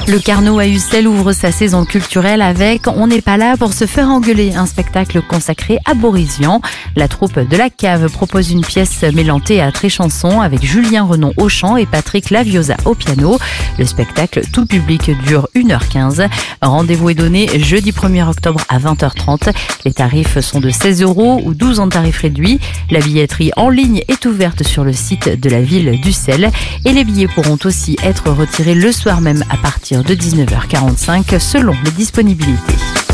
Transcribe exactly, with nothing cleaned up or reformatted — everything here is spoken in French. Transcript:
Le Carnot à Ussel ouvre sa saison culturelle avec On n'est pas là pour se faire engueuler, un spectacle consacré à Boris Vian. La troupe de la Cave propose une pièce mêlant théâtre et chanson avec Julien Renon au chant et Patrick Laviosa au piano. Le spectacle tout public dure une heure quinze. Rendez-vous est donné jeudi premier octobre à vingt heures trente. Les tarifs sont de seize euros ou douze en tarif réduit. La billetterie en ligne est ouverte sur le site de la ville d'Ussel et les billets pourront aussi être retirés le soir même à partir de dix-neuf heures quarante-cinq selon les disponibilités.